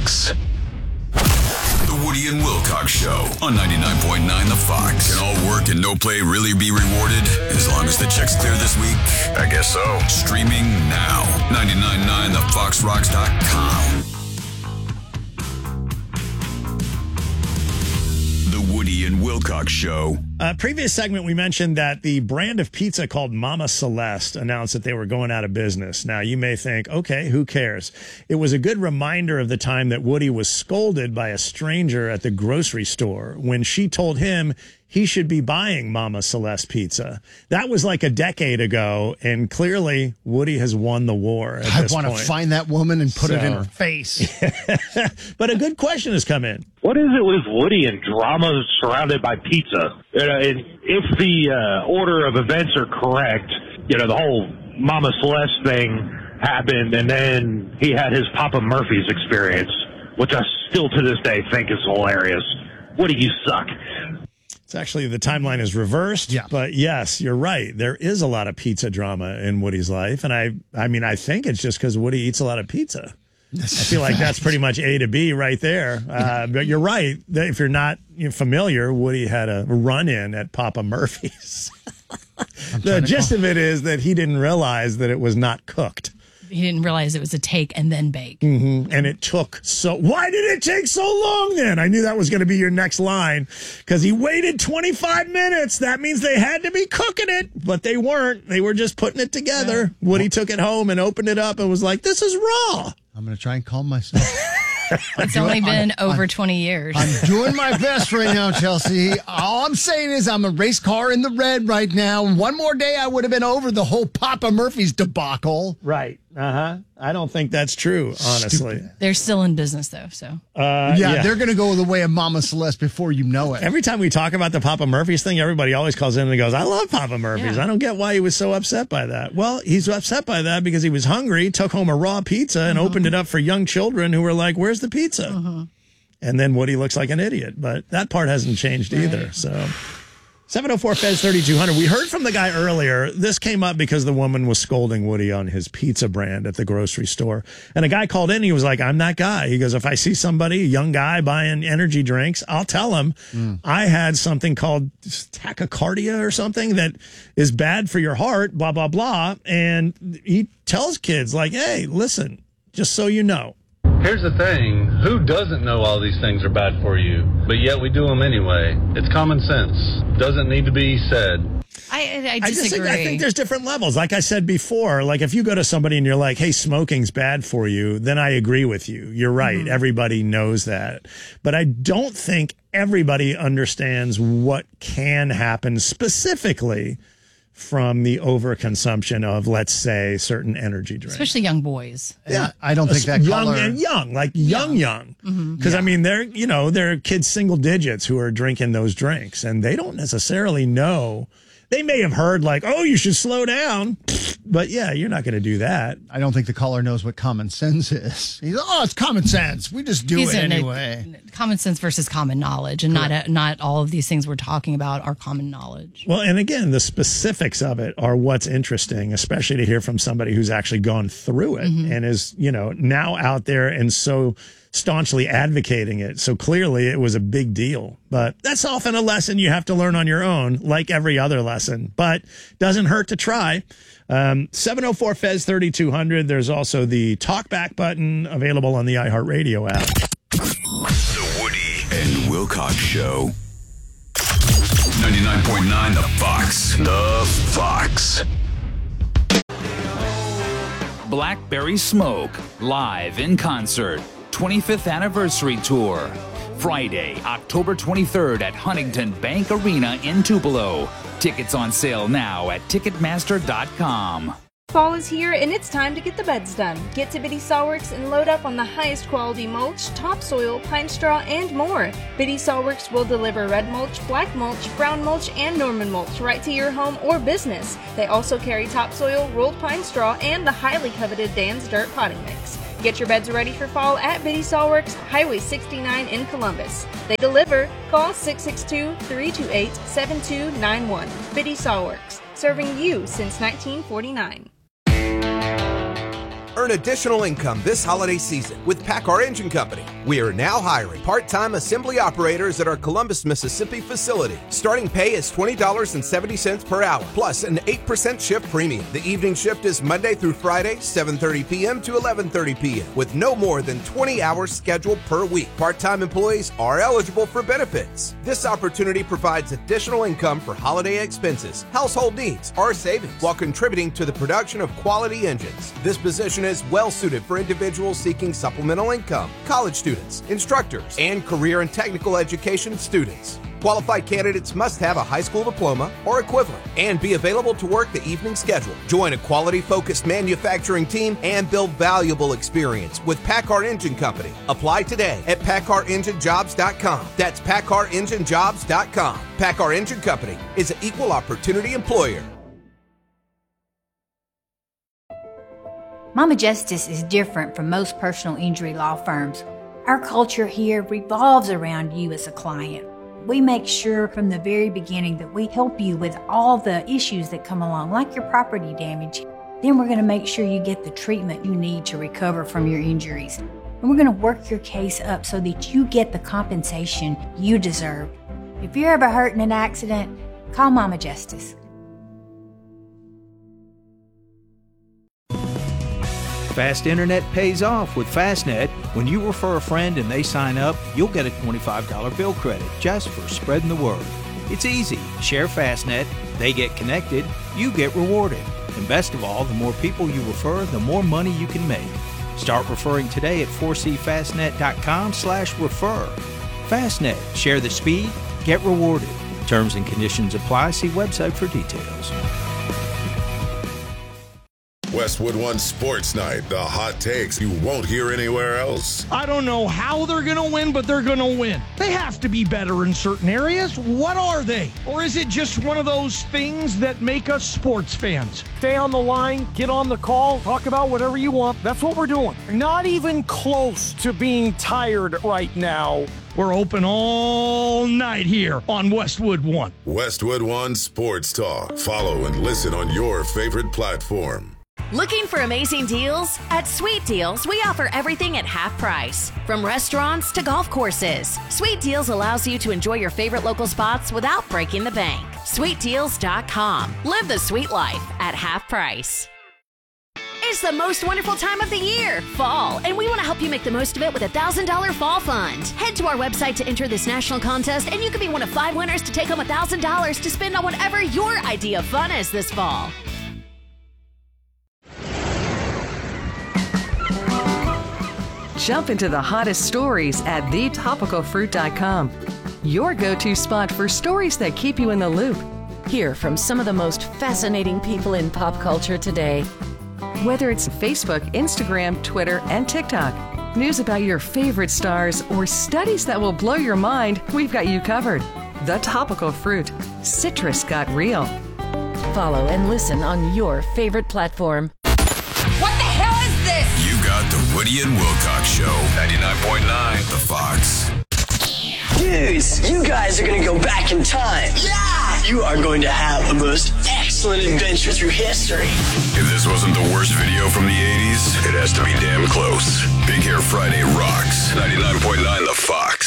Fox. The Woody and Wilcox Show on 99.9 The Fox. Can all work and no play really be rewarded? As long as the check's clear this week? I guess so. Streaming now. 99.9thefoxrocks.com. The Woody and Wilcox Show. Previous segment, we mentioned that the brand of pizza called Mama Celeste announced that they were going out of business. Now, you may think, okay, who cares? It was a good reminder of the time that Woody was scolded by a stranger at the grocery store when she told him he should be buying Mama Celeste pizza. That was like a decade ago, and clearly Woody has won the war at this point. I want to find that woman and put it in her face. But a good question has come in. What is it with Woody and drama surrounded by pizza? And if the order of events are correct, the whole Mama Celeste thing happened, and then he had his Papa Murphy's experience, which I still to this day think is hilarious. Woody, you suck. It's actually, the timeline is reversed, but yes, you're right. There is a lot of pizza drama in Woody's life, and I think it's just because Woody eats a lot of pizza. I feel like that's pretty much A to B right there. But you're right. If you're not familiar, Woody had a run-in at Papa Murphy's. The gist of it is that he didn't realize that it was not cooked. He didn't realize it was a take and then bake. Mm-hmm. And it took why did it take so long then? I knew that was going to be your next line because he waited 25 minutes. That means they had to be cooking it, but they weren't. They were just putting it together. Yeah. Woody took it home and opened it up and was like, this is raw. I'm going to try and calm myself. It's only been over 20 years. I'm doing my best right now, Chelsea. All I'm saying is I'm a race car in the red right now. One more day, I would have been over the whole Papa Murphy's debacle. Right. I don't think that's true, honestly. They're still in business, though. So yeah, they're going to go the way of Mama Celeste before you know it. Every time we talk about the Papa Murphy's thing, everybody always calls in and goes, I love Papa Murphy's. Yeah. I don't get why he was so upset by that. Well, he's upset by that because he was hungry, took home a raw pizza, and opened it up for young children who were like, where's the pizza? And then Woody looks like an idiot. But that part hasn't changed either. So 704-FEZ-3200. We heard from the guy earlier. This came up because the woman was scolding Woody on his pizza brand at the grocery store. And a guy called in. He was like, I'm that guy. He goes, if I see somebody, a young guy buying energy drinks, I'll tell him I had something called tachycardia or something that is bad for your heart, blah, blah, blah. And he tells kids like, hey, listen, just so you know. Here's the thing. Who doesn't know all these things are bad for you? But yet we do them anyway. It's common sense. Doesn't need to be said. I disagree. I think there's different levels. Like I said before, like if you go to somebody and you're like, hey, smoking's bad for you, then I agree with you. You're right. Everybody knows that. But I don't think everybody understands what can happen specifically from the overconsumption of, let's say, certain energy drinks. Especially young boys. Yeah, I don't think that young color... and young, like young. Because, I mean, they're kids single digits who are drinking those drinks, and they don't necessarily know. They may have heard, like, oh, you should slow down. But, yeah, you're not going to do that. I don't think the caller knows what common sense is. He's it's common sense. We just do it anyway. Common sense versus common knowledge. And not all of these things we're talking about are common knowledge. Well, and again, the specifics of it are what's interesting, especially to hear from somebody who's actually gone through it and is, now out there and so staunchly advocating it. So clearly it was a big deal. But that's often a lesson you have to learn on your own, like every other lesson. But doesn't hurt to try. 704-FEZ-3200. There's also the talkback button available on the iHeartRadio app. The Woody and Wilcox Show. 99.9 The Fox. The Fox. Blackberry Smoke, live in concert. 25th Anniversary Tour. Friday, October 23rd at Huntington Bank Arena in Tupelo. Tickets on sale now at Ticketmaster.com. Fall is here and it's time to get the beds done. Get to Biddy Sawworks and load up on the highest quality mulch, topsoil, pine straw, and more. Biddy Sawworks will deliver red mulch, black mulch, brown mulch, and Norman mulch right to your home or business. They also carry topsoil, rolled pine straw, and the highly coveted Dan's Dirt potting mix. Get your beds ready for fall at Biddy Sawworks, Highway 69 in Columbus. They deliver. Call 662-328-7291. Biddy Sawworks, serving you since 1949. Earn additional income this holiday season with PACCAR Engine Company. We are now hiring part-time assembly operators at our Columbus, Mississippi facility. Starting pay is $20.70 per hour, plus an 8% shift premium. The evening shift is Monday through Friday, 7:30 p.m. to 11:30 p.m., with no more than 20 hours scheduled per week. Part-time employees are eligible for benefits. This opportunity provides additional income for holiday expenses, household needs, or savings, while contributing to the production of quality engines. This position is well suited for individuals seeking supplemental income, college students, instructors, and career and technical education students. Qualified candidates must have a high school diploma or equivalent and be available to work the evening schedule. Join a quality-focused manufacturing team and build valuable experience with PACCAR Engine Company. Apply today at PACCAREngineJobs.com. That's PACCAREngineJobs.com. PACCAR Engine Company is an equal opportunity employer. Mama Justice is different from most personal injury law firms. Our culture here revolves around you as a client. We make sure from the very beginning that we help you with all the issues that come along, like your property damage. Then we're going to make sure you get the treatment you need to recover from your injuries. And we're going to work your case up so that you get the compensation you deserve. If you're ever hurt in an accident, call Mama Justice. Fast internet pays off with Fastnet. When you refer a friend and they sign up, you'll get a $25 bill credit just for spreading the word. It's easy. Share Fastnet, they get connected, you get rewarded. And best of all, the more people you refer, the more money you can make. Start referring today at 4cfastnet.com/refer. Fastnet, share the speed, get rewarded. Terms and conditions apply. See website for details. Westwood One Sports Night, the hot takes you won't hear anywhere else. I don't know how they're going to win, but they're going to win. They have to be better in certain areas. What are they? Or is it just one of those things that make us sports fans? Stay on the line, get on the call, talk about whatever you want. That's what we're doing. Not even close to being tired right now. We're open all night here on Westwood One. Westwood One Sports Talk. Follow and listen on your favorite platform. Looking for amazing deals? At Sweet Deals, we offer everything at half price. From restaurants to golf courses, Sweet Deals allows you to enjoy your favorite local spots without breaking the bank. SweetDeals.com. Live the sweet life at half price. It's the most wonderful time of the year, fall, and we want to help you make the most of it with a $1,000 fall fund. Head to our website to enter this national contest, and you could be one of 5 winners to take home $1,000 to spend on whatever your idea of fun is this fall. Jump into the hottest stories at thetopicalfruit.com. Your go-to spot for stories that keep you in the loop. Hear from some of the most fascinating people in pop culture today. Whether it's Facebook, Instagram, Twitter, and TikTok, news about your favorite stars, or studies that will blow your mind, we've got you covered. The Topical Fruit. Citrus got real. Follow and listen on your favorite platform. What the hell is this? You got the Woody and Wilcox Show, 99.9 The Fox. Dudes, you guys are going to go back in time. Yeah! You are going to have the most excellent adventure through history. If this wasn't the worst video from the 80s, it has to be damn close. Big Hair Friday rocks, 99.9 The Fox.